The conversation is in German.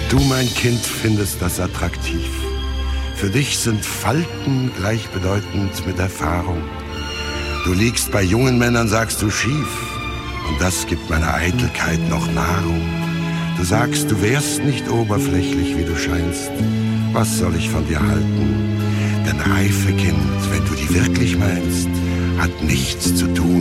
Du, mein Kind, findest das attraktiv. Für dich sind Falten gleichbedeutend mit Erfahrung. Du liegst bei jungen Männern, sagst du, schief. Und das gibt meiner Eitelkeit noch Nahrung. Du sagst, du wärst nicht oberflächlich, wie du scheinst. Was soll ich von dir halten? Denn reife Kind, wenn du die wirklich meinst, hat nichts zu tun